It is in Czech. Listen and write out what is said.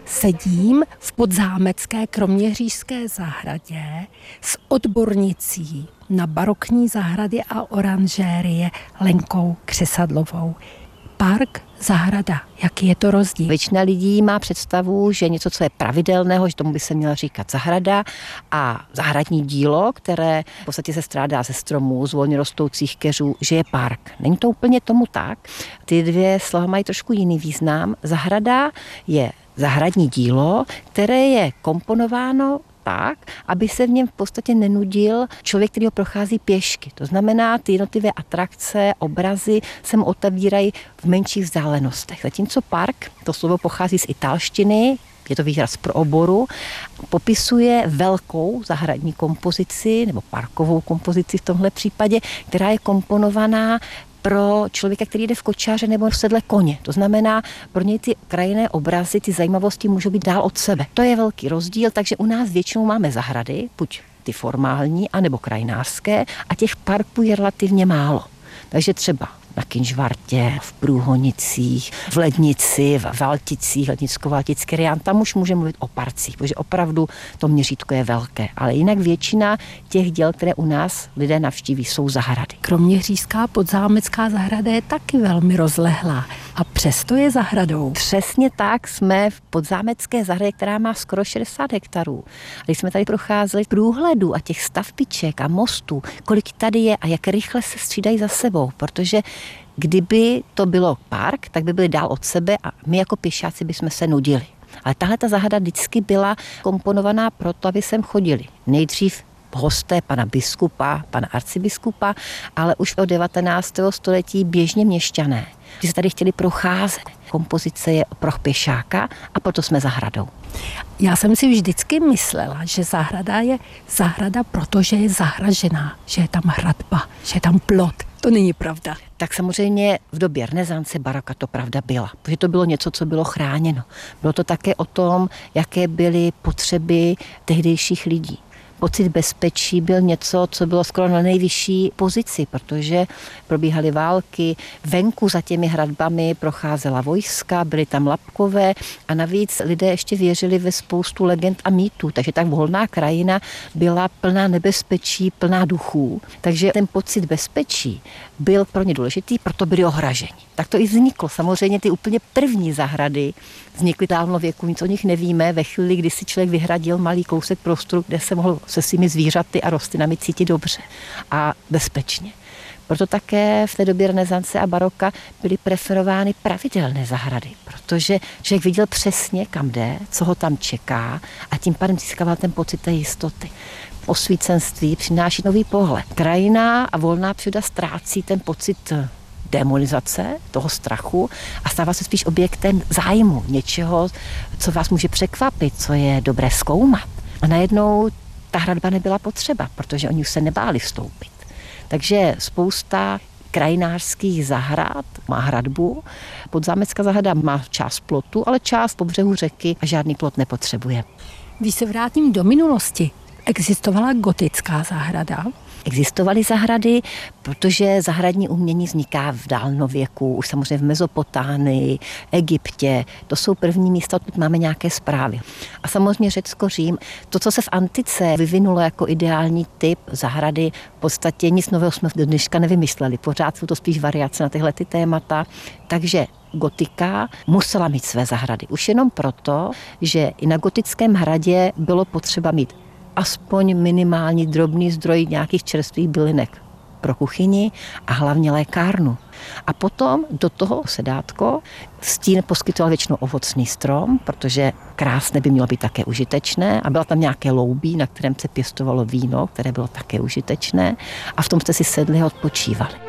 Sedím v podzámecké kroměřížské zahradě s odbornicí na barokní zahrady a oranžérie Lenkou Křesadlovou. Park, zahrada, jaký je to rozdíl? Většina lidí má představu, že něco, co je pravidelného, že tomu by se měla říkat zahrada, a zahradní dílo, které v podstatě se strádá ze stromů, z volně rostoucích keřů, že je park. Není to úplně tomu tak. Ty dvě slova mají trošku jiný význam. Zahrada je zahradní dílo, které je komponováno tak, aby se v něm v podstatě nenudil člověk, který ho prochází pěšky. To znamená, ty jednotlivé atrakce, obrazy se mu otevírají v menších vzdálenostech. Zatímco park, to slovo pochází z italštiny, je to výraz pro oboru, popisuje velkou zahradní kompozici, nebo parkovou kompozici v tomhle případě, která je komponovaná pro člověka, který jde v kočáře nebo v sedle koně. To znamená, pro něj ty krajinné obrazy, ty zajímavosti můžou být dál od sebe. To je velký rozdíl, takže u nás většinou máme zahrady, buď ty formální, anebo krajinářské, a těch parků je relativně málo. Takže třeba na Kynžvartě, v Průhonicích, v Lednici, v Valticích, Lednicko-Valtický region, tam už můžeme mluvit o parcích, protože opravdu to měřítko je velké. Ale jinak většina těch děl, které u nás lidé navštíví, jsou zahrady. Kroměřížská podzámecká zahrada je taky velmi rozlehlá a přesto je zahradou. Přesně tak, jsme v podzámecké zahradě, která má skoro 60 hektarů. Když jsme tady procházeli průhledu a těch stavbiček a mostů, kolik tady je a jak rychle se střídají za sebou, protože kdyby to bylo park, tak by byli dál od sebe a my jako pěšáci bychom se nudili. Ale tahle ta zahrada vždycky byla komponovaná proto, aby sem chodili. Nejdřív hosté pana biskupa, pana arcibiskupa, ale už od 19. století běžně měšťané, kteří se tady chtěli procházet. Kompozice je pro pěšáka a proto jsme zahradou. Já jsem si vždycky myslela, že zahrada je zahrada, protože je zahražená, že je tam hradba, že je tam plot. To není pravda. Tak samozřejmě v době renesance, baroka to pravda byla, protože to bylo něco, co bylo chráněno. Bylo to také o tom, jaké byly potřeby tehdejších lidí. Pocit bezpečí byl něco, co bylo skoro na nejvyšší pozici, protože probíhaly války, venku za těmi hradbami procházela vojska, byly tam lapkové a navíc lidé ještě věřili ve spoustu legend a mýtů, takže tak volná krajina byla plná nebezpečí, plná duchů. Takže ten pocit bezpečí byl pro ně důležitý, proto byli ohraženi. Tak to i vzniklo. Samozřejmě ty úplně první zahrady vznikly dávno věku, nic o nich nevíme, ve chvíli, kdy si člověk vyhradil malý kousek prostoru, kde se mohl se svými zvířaty a rostlinami cítit dobře a bezpečně. Proto také v té době renesance a baroka byly preferovány pravidelné zahrady, protože člověk viděl přesně, kam jde, co ho tam čeká a tím pádem získával ten pocit té jistoty. Osvícenství přináší nový pohled. Krajina a volná příroda ztrácí ten pocit demonizace, toho strachu a stává se spíš objektem zájmu, něčeho, co vás může překvapit, co je dobré zkoumat. A najednou ta hradba nebyla potřeba, protože oni už se nebáli vstoupit. Takže spousta krajinářských zahrad má hradbu. Podzámecká zahrada má část plotu, ale část po břehu řeky a žádný plot nepotřebuje. Když se vrátím do minulosti, existovala gotická zahrada? Existovaly zahrady, protože zahradní umění vzniká v dálnověku, už samozřejmě v Mezopotánii, Egyptě. To jsou první místa, odkud máme nějaké zprávy. A samozřejmě Řecko, Řím. To, co se v antice vyvinulo jako ideální typ zahrady, v podstatě nic nového jsme do dneška nevymysleli. Pořád jsou to spíš variace na tyhle témata. Takže gotika musela mít své zahrady. Už jenom proto, že i na gotickém hradě bylo potřeba mít aspoň minimální drobný zdroj nějakých čerstvých bylinek pro kuchyni a hlavně lékárnu. A potom do toho sedátko stín poskytoval většinou ovocný strom, protože krásné by mělo být také užitečné a byla tam nějaké loubí, na kterém se pěstovalo víno, které bylo také užitečné a v tom jste si sedli a odpočívali.